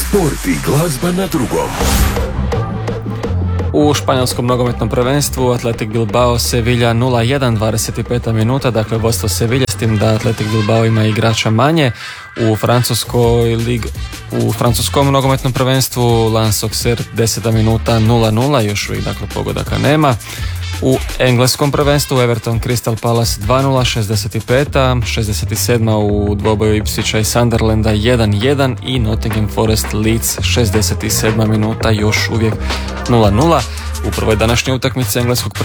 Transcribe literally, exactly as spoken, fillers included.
Sport i glazba na drugom. U španjolskom nogometnom prvenstvu Athletic Bilbao Sevilla nula jedan, dvadeset peta minuta, dakle vodstvo Sevilla, s tim da Athletic Bilbao ima igrača manje. U francuskoj lig, u francuskom nogometnom prvenstvu Lens Auxerre deseta minuta nula nula, još uvijek dakle pogodaka nema. U engleskom prvenstvu Everton Crystal Palace dva nula, šezdeset peta, šezdeset sedma u dvoboju Ipswicha i Sunderlanda jedan jedan i Nottingham Forest Leeds šezdeset sedma minuta još uvijek nula nula. U prvoj današnjoj utakmici engleskog